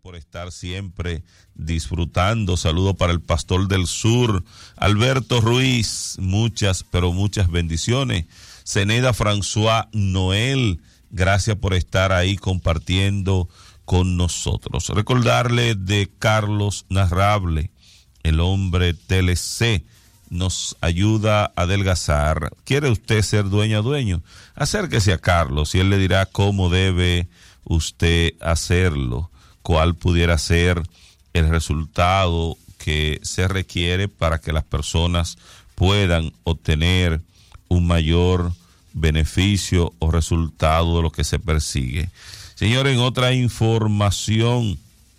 por estar siempre disfrutando. Saludo para el Pastor del Sur, Alberto Ruiz, muchas, pero muchas bendiciones. Zeneida François Noel, gracias por estar ahí compartiendo con nosotros. Recordarle de Carlos Narrable, el hombre TLC, nos ayuda a adelgazar. ¿Quiere usted ser dueño? Acérquese a Carlos y él le dirá cómo debe usted hacerlo, cuál pudiera ser el resultado que se requiere para que las personas puedan obtener un mayor beneficio o resultado de lo que se persigue. Señores, en otra información,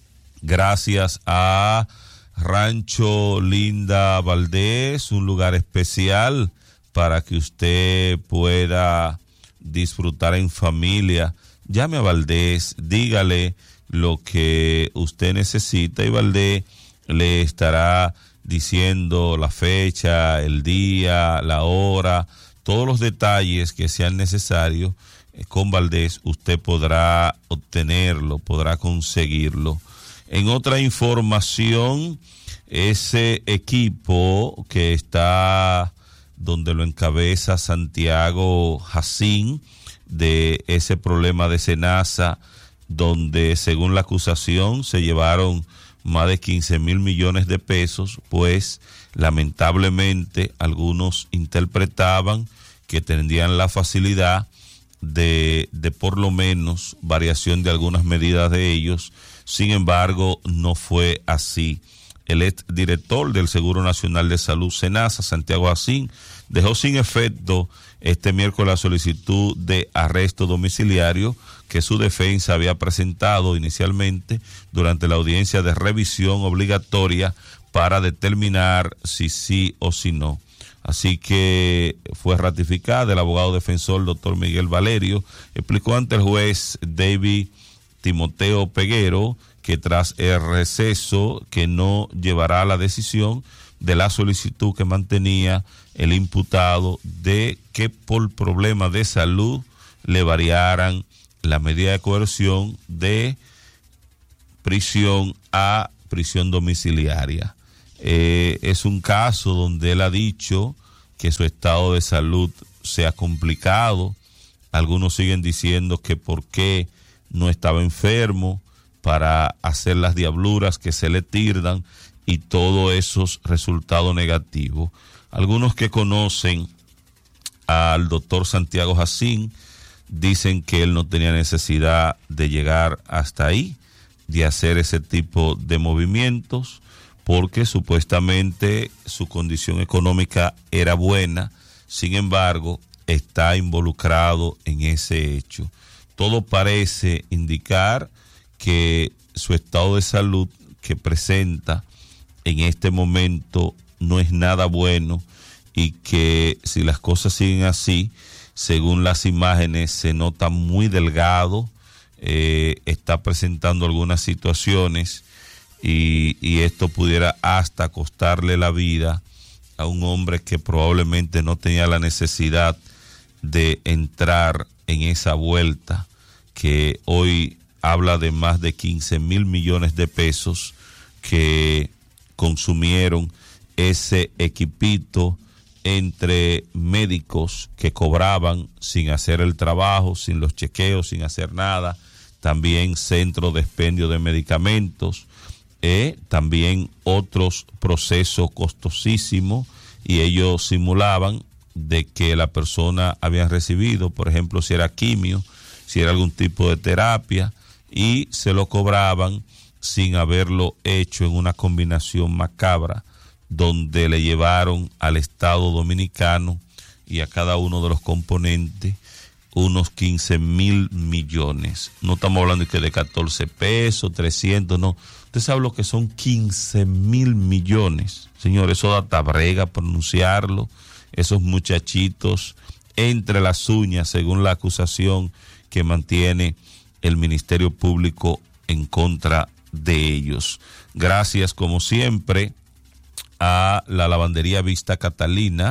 gracias a Rancho Linda Valdés, un lugar especial para que usted pueda disfrutar en familia. Llame a Valdés, dígale lo que usted necesita y Valdés le estará diciendo la fecha, el día, la hora, todos los detalles que sean necesarios. Con Valdés usted podrá obtenerlo, podrá conseguirlo. En otra información, ese equipo que está donde lo encabeza Santiago Jacín, de ese problema de Senasa, donde según la acusación se llevaron más de 15,000 millones de pesos, pues lamentablemente algunos interpretaban que tendrían la facilidad de por lo menos variación de algunas medidas de ellos. Sin embargo, no fue así. El exdirector del Seguro Nacional de Salud, Senasa, Santiago Jacín, dejó sin efecto este miércoles la solicitud de arresto domiciliario que su defensa había presentado inicialmente durante la audiencia de revisión obligatoria para determinar si sí o si no. Así que fue ratificada. El abogado defensor, doctor Miguel Valerio, explicó ante el juez David Timoteo Peguero que tras el receso que no llevará a la decisión de la solicitud que mantenía el imputado de que por problemas de salud le variaran la medida de coerción de prisión a prisión domiciliaria. Es un caso donde él ha dicho que su estado de salud se ha complicado. Algunos siguen diciendo que por qué no estaba enfermo para hacer las diabluras que se le tildan y todos esos resultados negativos. Algunos que conocen al doctor Santiago Jacín dicen que él no tenía necesidad de llegar hasta ahí, de hacer ese tipo de movimientos, porque supuestamente su condición económica era buena. Sin embargo, está involucrado en ese hecho. Todo parece indicar que su estado de salud que presenta en este momento no es nada bueno y que si las cosas siguen así, según las imágenes, se nota muy delgado, está presentando algunas situaciones y esto pudiera hasta costarle la vida a un hombre que probablemente no tenía la necesidad de entrar en esa vuelta, que hoy habla de más de 15,000 millones de pesos que consumieron ese equipito entre médicos que cobraban sin hacer el trabajo, sin los chequeos, sin hacer nada, también centro de expendio de medicamentos, también otros procesos costosísimos, y ellos simulaban de que la persona había recibido, por ejemplo, si era quimio, si era algún tipo de terapia, y se lo cobraban sin haberlo hecho en una combinación macabra, donde le llevaron al Estado Dominicano y a cada uno de los componentes unos 15,000 millones. No estamos hablando de 14 pesos, 300, no. Usted sabe lo que son 15,000 millones. Señor, eso da tabrega pronunciarlo. Esos muchachitos entre las uñas, según la acusación que mantiene el Ministerio Público en contra de ellos. Gracias, como siempre, a la lavandería Vista Catalina,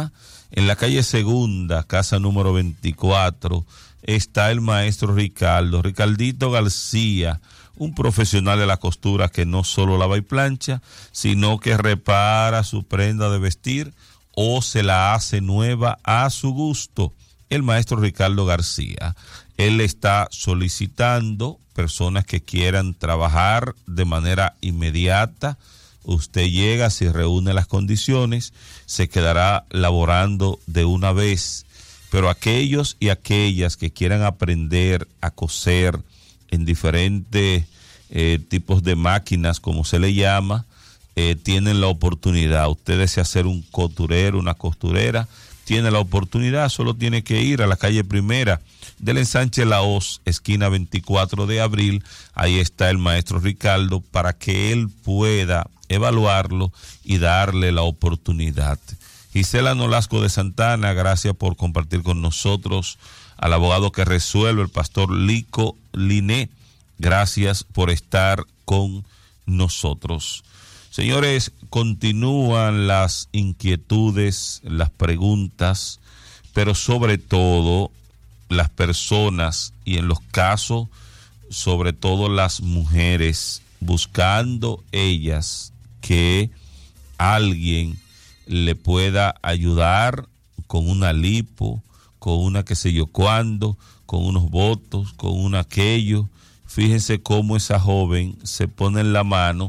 En la calle Segunda, casa número 24, está el maestro Ricardito García, un profesional de la costura que no solo lava y plancha, sino que repara su prenda de vestir o se la hace nueva a su gusto. El maestro Ricardo García, él está solicitando personas que quieran trabajar de manera inmediata. Usted llega, si reúne las condiciones, se quedará laborando de una vez. Pero aquellos y aquellas que quieran aprender a coser en diferentes tipos de máquinas, como se le llama, tienen la oportunidad. Usted desea ser un costurero, una costurera, tiene la oportunidad, solo tiene que ir a la calle Primera del ensanche La Hoz, esquina 24 de abril. Ahí está el maestro Ricardo para que él pueda evaluarlo y darle la oportunidad. Gisela Nolasco de Santana, gracias por compartir con nosotros. Al abogado que resuelve, el pastor Lico Liné, gracias por estar con nosotros. Señores, continúan las inquietudes, las preguntas, pero sobre todo las personas y en los casos, sobre todo las mujeres, buscando ellas que alguien le pueda ayudar con una lipo, con una qué sé yo cuándo, con unos votos, con un aquello. Fíjense cómo esa joven se pone en la mano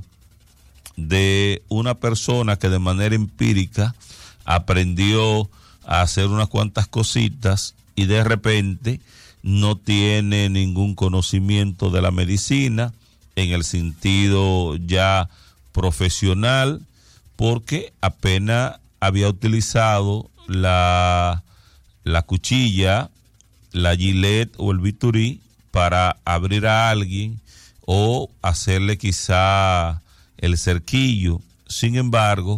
de una persona que de manera empírica aprendió a hacer unas cuantas cositas y de repente no tiene ningún conocimiento de la medicina en el sentido ya profesional, porque apenas había utilizado la cuchilla, la Gillette o el bisturí para abrir a alguien o hacerle quizá el cerquillo. Sin embargo,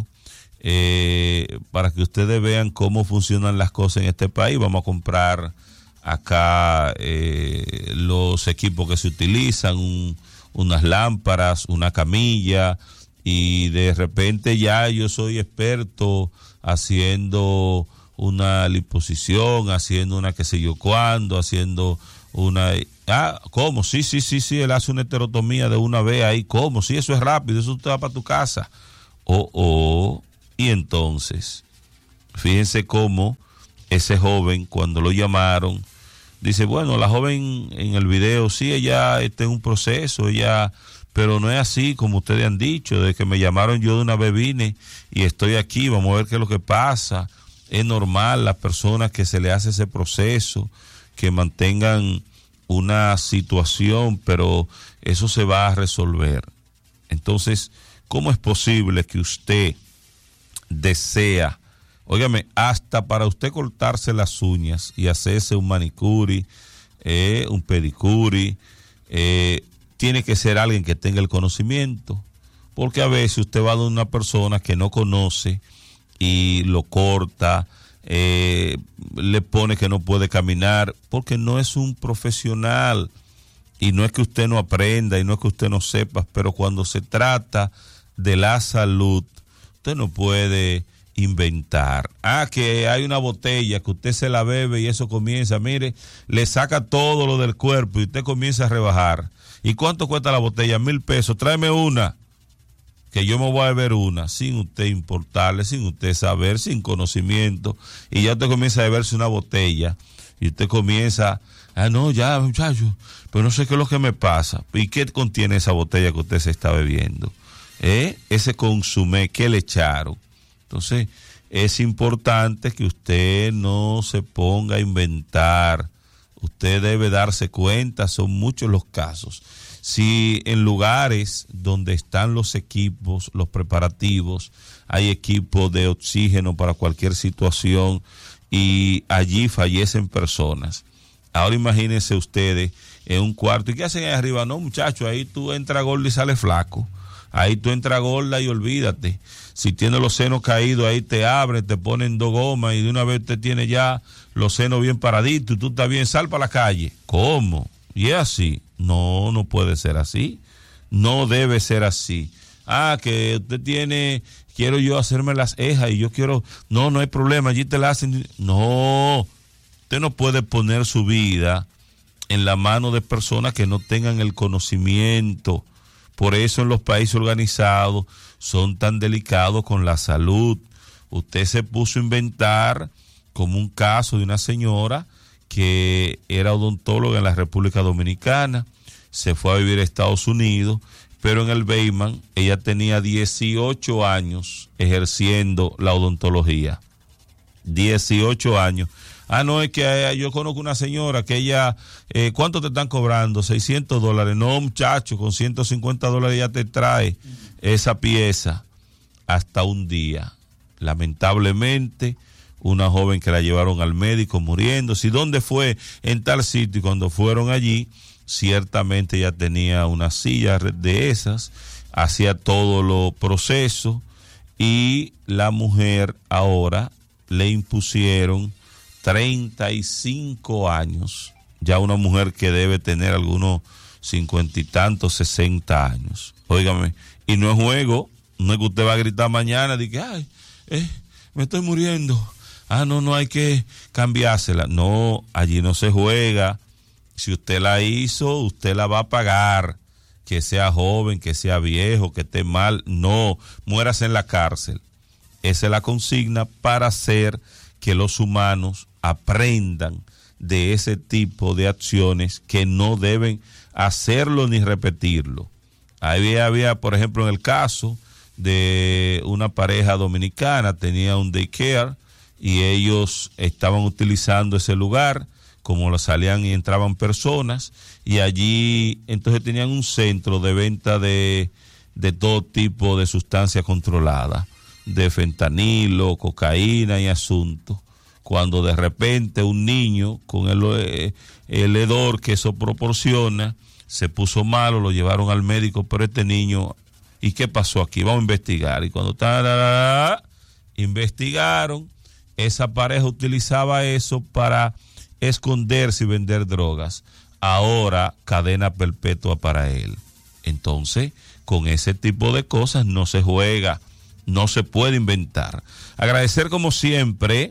para que ustedes vean cómo funcionan las cosas en este país, vamos a comprar acá los equipos que se utilizan, unas lámparas, una camilla, y de repente ya yo soy experto haciendo una liposucción, haciendo una qué sé yo cuándo, haciendo una... ¿cómo? Sí, él hace una esterotomía de una vez ahí. ¿Cómo? Sí, eso es rápido, eso usted va para tu casa. Y entonces, fíjense cómo ese joven, cuando lo llamaron, dice, bueno, la joven en el video, sí, ella está en un proceso, pero no es así como ustedes han dicho, de que me llamaron, yo de una vez vine y estoy aquí, vamos a ver qué es lo que pasa. Es normal las personas que se le hace ese proceso, que mantengan una situación, pero eso se va a resolver. Entonces, ¿cómo es posible que usted desea, óigame, hasta para usted cortarse las uñas y hacerse un manicuri, un pedicuri, tiene que ser alguien que tenga el conocimiento? Porque a veces usted va de una persona que no conoce y lo corta, le pone que no puede caminar, porque no es un profesional. Y no es que usted no aprenda y no es que usted no sepa, pero cuando se trata de la salud, usted no puede inventar. Que hay una botella que usted se la bebe y eso comienza, mire, le saca todo lo del cuerpo y usted comienza a rebajar. ¿Y cuánto cuesta la botella? 1,000 pesos. Tráeme una, que yo me voy a beber una, sin usted importarle, sin usted saber, sin conocimiento. Y ya usted comienza a beberse una botella y usted comienza, no, ya muchacho, pero no sé qué es lo que me pasa. ¿Y qué contiene esa botella que usted se está bebiendo? Ese consumé, ¿qué le echaron? Entonces, es importante que usted no se ponga a inventar. Usted debe darse cuenta, son muchos los casos. Si en lugares donde están los equipos, los preparativos, hay equipos de oxígeno para cualquier situación y allí fallecen personas. Ahora imagínense ustedes en un cuarto. ¿Y qué hacen ahí arriba? No, muchachos, ahí tú entras gordo y sales flaco. Ahí tú entras gorda y olvídate. Si tienes los senos caídos, ahí te abren, te ponen 2 gomas y de una vez te tiene ya los senos bien paraditos y tú estás bien, sal para la calle. ¿Cómo? Y es así. No puede ser así. No debe ser así. que usted tiene, quiero yo hacerme las cejas y yo quiero, no hay problema, allí te la hacen. No, usted no puede poner su vida en la mano de personas que no tengan el conocimiento. Por eso en los países organizados son tan delicados con la salud. Usted se puso a inventar como un caso de una señora que era odontóloga en la República Dominicana, se fue a vivir a Estados Unidos, pero en el Bateman ella tenía 18 años ejerciendo la odontología. 18 años. No, es que yo conozco una señora que ella, ¿cuánto te están cobrando? $600. No, muchacho, con $150 ya te trae esa pieza. Hasta un día, lamentablemente, una joven que la llevaron al médico muriéndose. ¿Y dónde fue? En tal sitio. Y cuando fueron allí, ciertamente ella tenía una silla de esas, hacía todos los procesos y la mujer ahora le impusieron 35 años, ya una mujer que debe tener algunos 50 y tantos, 60 años. Óigame, y no es juego, no es que usted va a gritar mañana de que, me estoy muriendo. No hay que cambiársela. No, allí no se juega. Si usted la hizo, usted la va a pagar. Que sea joven, que sea viejo, que esté mal. No, muérase en la cárcel. Esa es la consigna para hacer que los humanos aprendan de ese tipo de acciones que no deben hacerlo ni repetirlo. Había, por ejemplo, en el caso de una pareja dominicana, tenía un daycare y ellos estaban utilizando ese lugar como lo salían y entraban personas, y allí entonces tenían un centro de venta de todo tipo de sustancias controladas, de fentanilo, cocaína y asuntos. Cuando de repente un niño con el hedor que eso proporciona se puso malo, lo llevaron al médico, pero este niño, ¿y qué pasó aquí? Vamos a investigar. Y cuando investigaron, esa pareja utilizaba eso para esconderse y vender drogas. Ahora cadena perpetua para él. Entonces, con ese tipo de cosas no se juega, no se puede inventar. Agradecer como siempre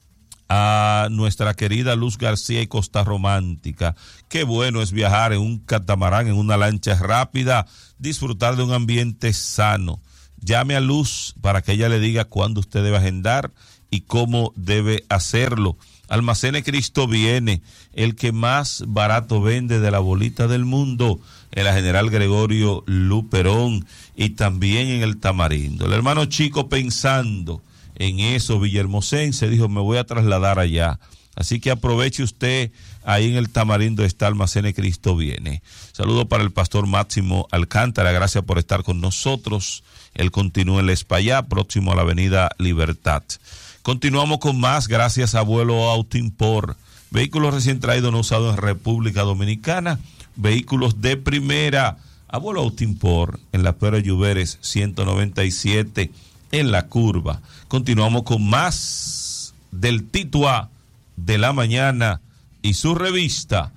a nuestra querida Luz García y Costa Romántica. Qué bueno es viajar en un catamarán, en una lancha rápida, disfrutar de un ambiente sano. Llame a Luz para que ella le diga cuándo usted debe agendar y cómo debe hacerlo. Almacene Cristo Viene, el que más barato vende de la bolita del mundo, en la General Gregorio Luperón y también en el Tamarindo. El hermano Chico, pensando en eso, villahermosense, dijo, me voy a trasladar allá. Así que aproveche usted, ahí en el Tamarindo está Almacene Cristo Viene. Saludo para el pastor Máximo Alcántara, gracias por estar con nosotros. Él continúa en La Espaillá, próximo a la avenida Libertad. Continuamos con más, gracias a Abuelo Autoimport. Vehículos recién traídos, no usados en República Dominicana. Vehículos de primera. Abuelo Autoimport, en la Pedro Lluveres 197, en La Curva. Continuamos con más del Titua de la Mañana y su revista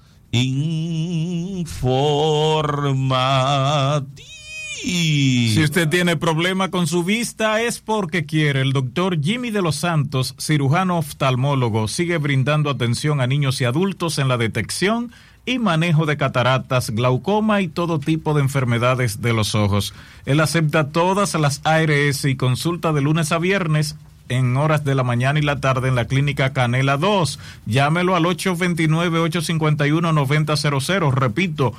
Informativa. Si usted tiene problema con su vista es porque quiere. El doctor Jimmy de los Santos, cirujano oftalmólogo, sigue brindando atención a niños y adultos en la detección y manejo de cataratas, glaucoma y todo tipo de enfermedades de los ojos. Él acepta todas las ARS y consulta de lunes a viernes en horas de la mañana y la tarde en la Clínica Canela 2. Llámelo al 829-851-9000. Repito,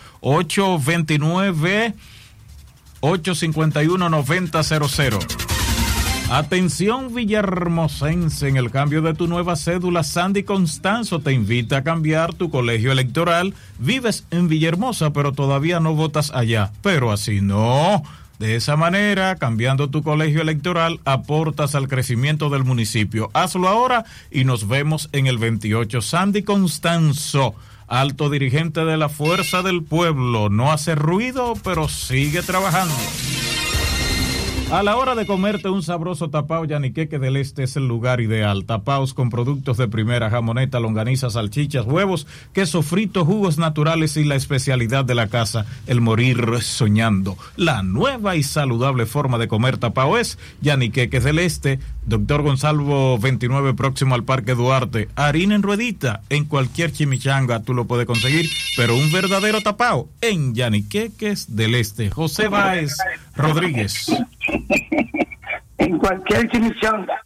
829-851-9000. Atención villahermosense, en el cambio de tu nueva cédula, Sandy Constanzo te invita a cambiar tu colegio electoral. Vives en Villahermosa, pero todavía no votas allá. Pero así no. De esa manera, cambiando tu colegio electoral, aportas al crecimiento del municipio. Hazlo ahora y nos vemos en el 28. Sandy Constanzo, alto dirigente de la Fuerza del Pueblo, no hace ruido, pero sigue trabajando. A la hora de comerte un sabroso tapao, Yaniqueque del Este es el lugar ideal. Tapaos con productos de primera, jamoneta, longaniza, salchichas, huevos, queso frito, jugos naturales y la especialidad de la casa, el morir soñando. La nueva y saludable forma de comer tapao es Yaniqueque del Este, Doctor Gonzalo 29, próximo al Parque Duarte. Harina en ruedita, en cualquier chimichanga tú lo puedes conseguir, pero un verdadero tapao en Yaniqueques del Este. José Báez Rodríguez. En cualquier chimichanga.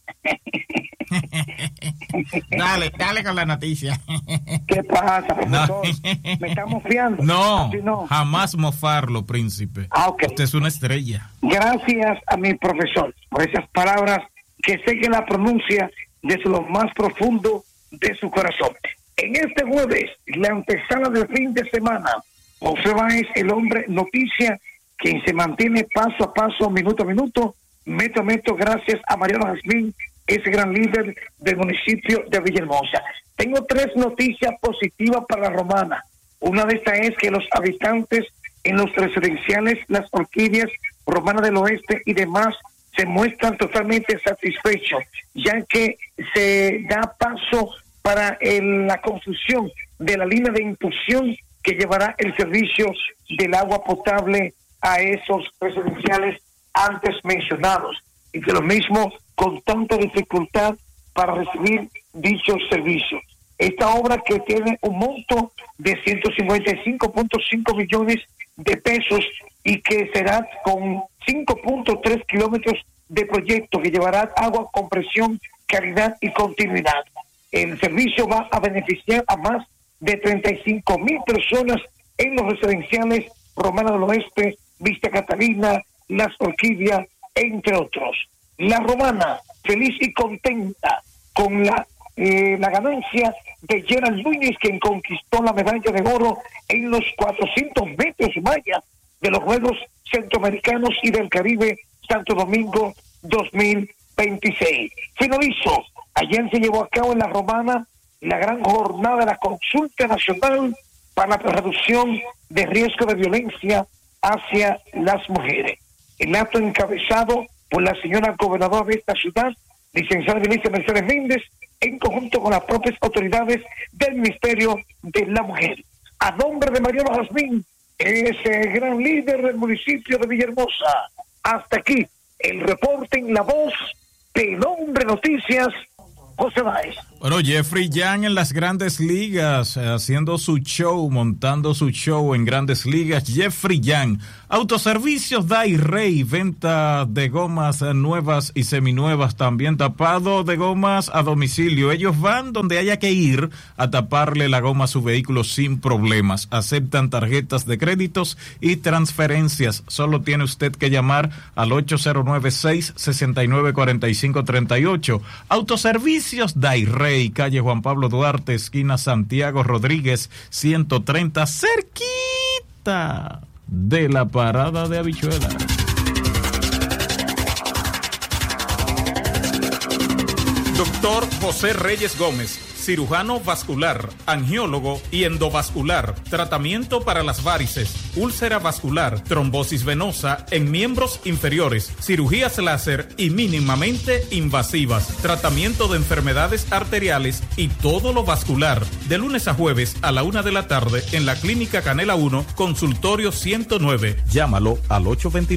Dale con la noticia. ¿Qué pasa, profesor? No. ¿Me estamos fiando? No, Así no, jamás mofarlo, príncipe. Ok. Usted es una estrella. Gracias a mi profesor por esas palabras que sé que la pronuncia desde lo más profundo de su corazón. En este jueves, la antesala del fin de semana, José Báez, el hombre noticia, quien se mantiene paso a paso, minuto a minuto, metro a metro, gracias a Mariano Jazmín, ese gran líder del municipio de Villahermosa. Tengo 3 noticias positivas para la Romana. Una de estas es que los habitantes en los residenciales, las Orquídeas, Romana del Oeste y demás, se muestran totalmente satisfechos, ya que se da paso para la construcción de la línea de impulsión que llevará el servicio del agua potable a esos residenciales antes mencionados, y que lo mismo con tanta dificultad para recibir dichos servicios. Esta obra, que tiene un monto de 155.5 millones de pesos y que será con 5.3 kilómetros de proyecto, que llevará agua con presión, calidad y continuidad. El servicio va a beneficiar a más de 35,000 personas en los residenciales Romana del Oeste, Vista Catalina, Las Orquídeas, entre otros. La Romana, feliz y contenta con la ganancia de Gerald Núñez, quien conquistó la medalla de oro en los 400 metros malla de los Juegos Centroamericanos y del Caribe Santo Domingo 2026. Finalizó, ayer se llevó a cabo en la Romana la gran jornada de la Consulta Nacional para la reducción de riesgo de violencia hacia las mujeres. El acto encabezado por la señora gobernadora de esta ciudad, licenciada Vinicia Mercedes Méndez, en conjunto con las propias autoridades del Ministerio de la Mujer. A nombre de Mariano Jazmín, ese gran líder del municipio de Villahermosa. Hasta aquí el reporte en la voz del hombre noticias, José Báez. Bueno, Jeffrey Young en las Grandes Ligas, haciendo su show, montando su show en Grandes Ligas. Jeffrey Young, autoservicios Day Rey, venta de gomas nuevas y seminuevas, también tapado de gomas a domicilio. Ellos van donde haya que ir a taparle la goma a su vehículo sin problemas. Aceptan tarjetas de créditos y transferencias. Solo tiene usted que llamar al 809-669-4538. Autoservicios Day Rey, calle Juan Pablo Duarte, esquina Santiago Rodríguez, 130, cerquita de la parada de Habichuela. Doctor José Reyes Gómez, cirujano vascular, angiólogo y endovascular, tratamiento para las varices, úlcera vascular, trombosis venosa en miembros inferiores, cirugías láser y mínimamente invasivas, tratamiento de enfermedades arteriales y todo lo vascular, de lunes a jueves a la 1:00 p.m. en la Clínica Canela 1, Consultorio 109. Llámalo al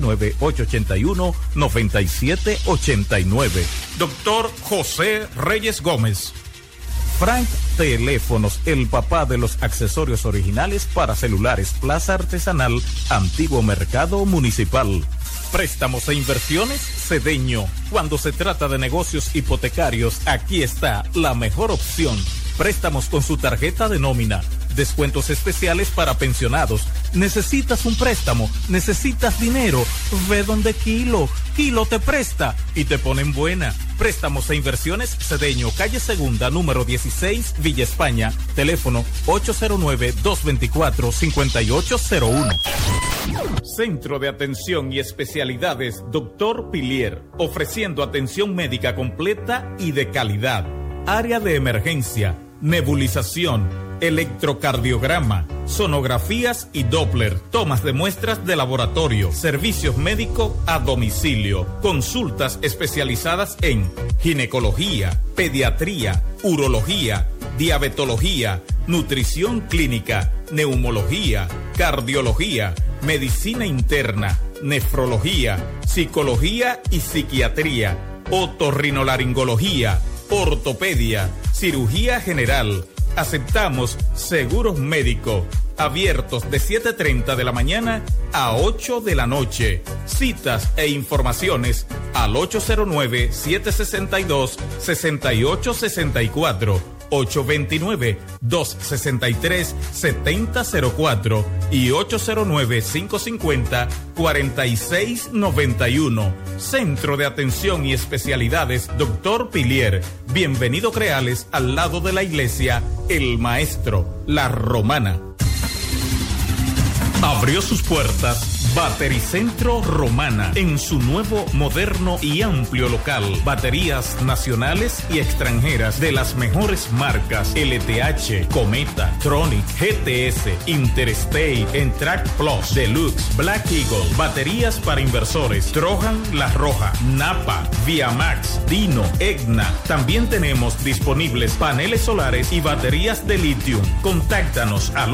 829-881-9789. Doctor José Reyes Gómez. Frank Teléfonos, el papá de los accesorios originales para celulares, Plaza Artesanal, Antiguo Mercado Municipal. Préstamos e inversiones, Cedeño. Cuando se trata de negocios hipotecarios, aquí está la mejor opción. Préstamos con su tarjeta de nómina. Descuentos especiales para pensionados. ¿Necesitas un préstamo? ¿Necesitas dinero? Ve donde Kilo. Kilo te presta y te ponen buena. Préstamos e inversiones, Cedeño, calle Segunda, número 16, Villa España. Teléfono 809-224-5801. Centro de Atención y Especialidades Dr. Pilier, ofreciendo atención médica completa y de calidad. Área de emergencia, nebulización, electrocardiograma, sonografías y Doppler, tomas de muestras de laboratorio, servicios médicos a domicilio, consultas especializadas en ginecología, pediatría, urología, diabetología, nutrición clínica, neumología, cardiología, medicina interna, nefrología, psicología y psiquiatría, otorrinolaringología, ortopedia, cirugía general. Aceptamos seguros médicos, abiertos de 7:30 de la mañana a 8 de la noche. Citas e informaciones al 809-762-6864, 829-263-7004 y 809-550-4691. Centro de Atención y Especialidades Dr. Pilier. Bienvenido Creales, al lado de la iglesia El Maestro, La Romana. Abrió sus puertas Batericentro Romana en su nuevo, moderno y amplio local. Baterías nacionales y extranjeras de las mejores marcas: LTH, Cometa, Tronic, GTS, Interstate, Entrac Plus, Deluxe, Black Eagle. Baterías para inversores: Trojan, La Roja, Napa, Viamax, Dino, Egna. También tenemos disponibles paneles solares y baterías de litio. Contáctanos al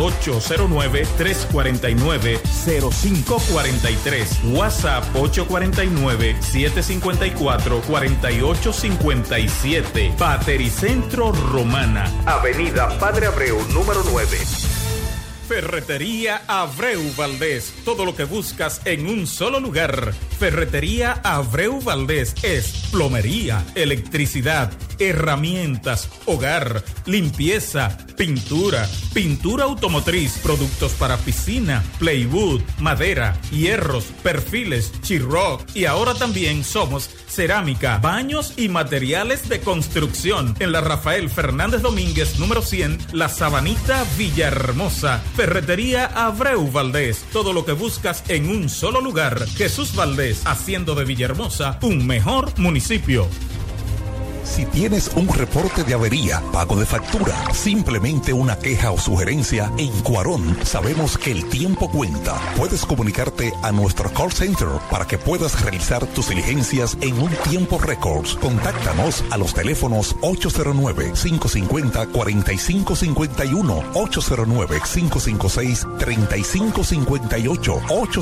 809-349-0543, WhatsApp 849-754-4857. Batericentro Romana, Avenida Padre Abreu, número 9. Ferretería Abreu Valdés. Todo lo que buscas en un solo lugar. Ferretería Abreu Valdés es plomería, electricidad, herramientas, hogar, limpieza, pintura, pintura automotriz, productos para piscina, plywood, madera, hierros, perfiles, Chiroc, y ahora también somos cerámica, baños y materiales de construcción. En la Rafael Fernández Domínguez, número 100, La Sabanita, Villahermosa. Ferretería Abreu Valdés. Todo lo que buscas en un solo lugar. Jesús Valdés, haciendo de Villahermosa un mejor municipio. Si tienes un reporte de avería, pago de factura, simplemente una queja o sugerencia, en Cuarón sabemos que el tiempo cuenta. Puedes comunicarte a nuestro call center para que puedas realizar tus diligencias en un tiempo récord. Contáctanos a los teléfonos 809-550-4551, 809-556-3558,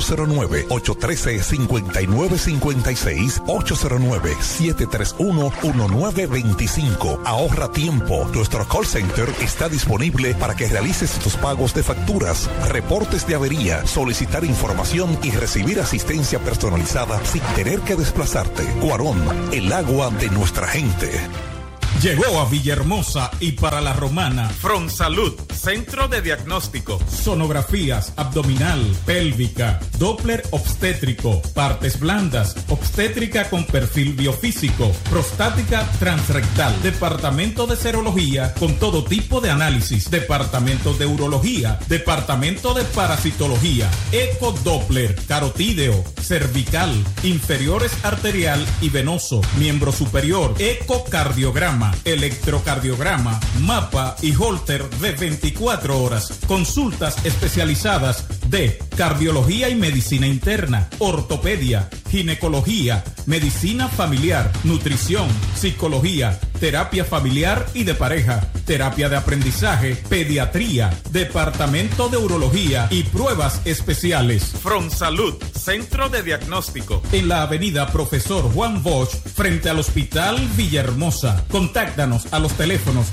809-813-5956, 809-731-1925. Ahorra tiempo. Nuestro call center está disponible para que realices tus pagos de facturas, reportes de avería, solicitar información y recibir asistencia personalizada sin tener que desplazarte. Cuarón, el agua de nuestra gente. Llegó a Villahermosa y para La Romana From Salud, centro de diagnóstico, sonografías abdominal, pélvica, Doppler obstétrico, partes blandas, obstétrica con perfil biofísico, prostática transrectal, departamento de serología con todo tipo de análisis, departamento de urología, departamento de parasitología, ecodoppler, carotídeo, cervical, inferiores arterial y venoso, miembro superior, ecocardiograma, electrocardiograma, mapa y holter de 24 horas. Consultas especializadas de cardiología y medicina interna, ortopedia, ginecología, medicina familiar, nutrición, psicología, terapia familiar y de pareja, terapia de aprendizaje, pediatría, departamento de urología y pruebas especiales. From Salud, centro de diagnóstico, en la avenida Profesor Juan Bosch, frente al Hospital Villahermosa. Contáctanos a los teléfonos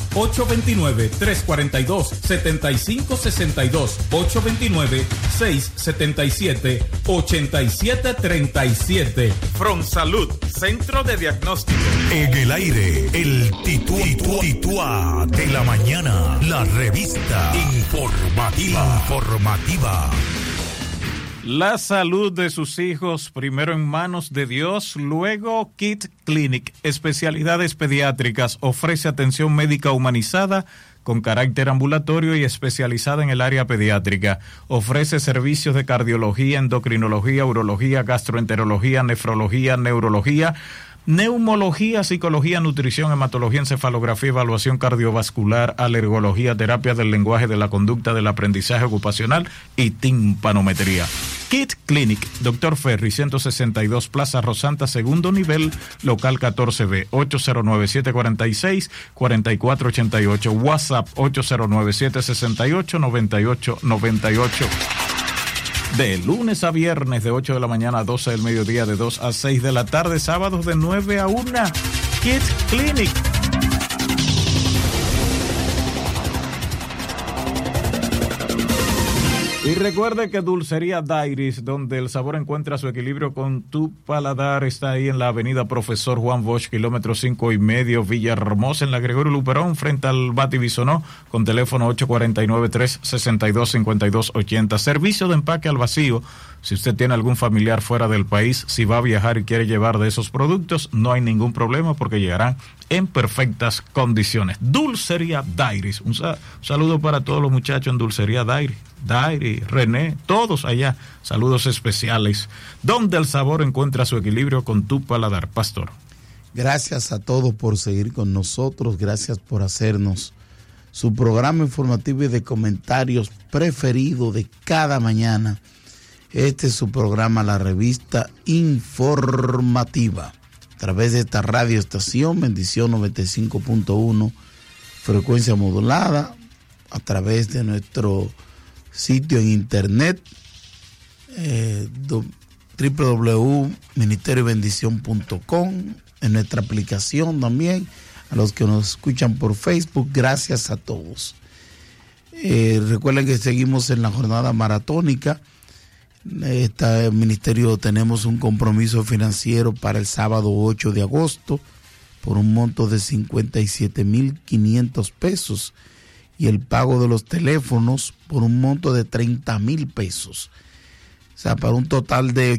829-342-7562, 829-677-8737. From Salud, centro de diagnóstico. En el aire, el Tituá de la mañana, la revista informativa. La salud de sus hijos, primero en manos de Dios, luego Kid Clinic, especialidades pediátricas, ofrece atención médica humanizada con carácter ambulatorio y especializada en el área pediátrica. Ofrece servicios de cardiología, endocrinología, urología, gastroenterología, nefrología, neurología, Neumología, psicología, nutrición, hematología, encefalografía, evaluación cardiovascular, alergología, terapia del lenguaje, de la conducta, del aprendizaje ocupacional y timpanometría. Kid Clinic, Dr. Ferry, 162 Plaza Rosanta, segundo nivel, local 14B, 809-746-4488, WhatsApp 809-768-9898. De lunes a viernes, de 8 de la mañana a 12 del mediodía, de 2 a 6 de la tarde, sábados de 9 a 1, Kid Clinic. Y recuerde que Dulcería Dairis, donde el sabor encuentra su equilibrio con tu paladar, está ahí en la avenida Profesor Juan Bosch, kilómetro 5,5, Villahermosa, en la Gregorio Luperón, frente al Bati Bisonó, con teléfono 849-362-5280. Servicio de empaque al vacío. Si usted tiene algún familiar fuera del país, si va a viajar y quiere llevar de esos productos, no hay ningún problema porque llegarán en perfectas condiciones. Dulcería Dairis. Un saludo para todos los muchachos en Dulcería Dairis. Dairi, René, todos allá, saludos especiales, donde el sabor encuentra su equilibrio con tu paladar. Pastor. Gracias a todos por seguir con nosotros, gracias por hacernos su programa informativo y de comentarios preferido de cada mañana. Este es su programa, la revista informativa, a través de esta radioestación, Bendición 95.1, frecuencia modulada, a través de nuestro sitio en internet, www.ministeriobendición.com, en nuestra aplicación también, a los que nos escuchan por Facebook, gracias a todos. Recuerden que seguimos en la jornada maratónica. El ministerio tenemos un compromiso financiero para el sábado 8 de agosto por un monto de 57,500 pesos. Y el pago de los teléfonos por un monto de 30,000 pesos. O sea, para un total de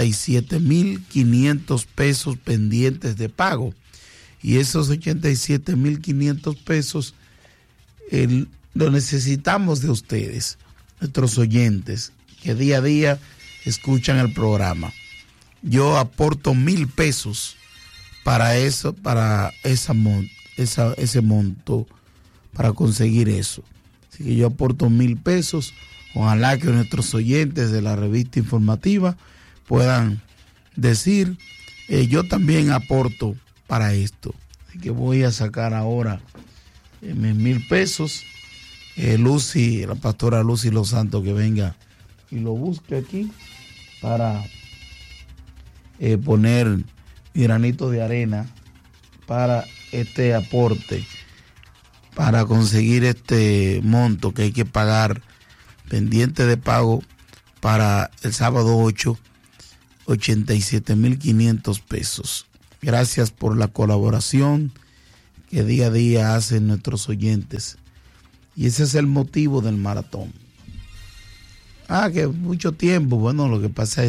87,500 pesos pendientes de pago. Y esos 87,500 pesos lo necesitamos de ustedes, nuestros oyentes, que día a día escuchan el programa. Yo aporto 1,000 pesos para eso, para ese monto, para conseguir eso. Así que yo aporto 1,000 pesos. Ojalá que nuestros oyentes de la revista informativa puedan decir, yo también aporto para esto. Así que voy a sacar ahora mis 1,000 pesos. Lucy, la pastora Lucy Los Santos, que venga y lo busque aquí para poner mi granito de arena para este aporte, para conseguir este monto que hay que pagar pendiente de pago para el sábado 8, 87,500 pesos. Gracias por la colaboración que día a día hacen nuestros oyentes. Y ese es el motivo del maratón. Que mucho tiempo. Bueno, lo que pasa es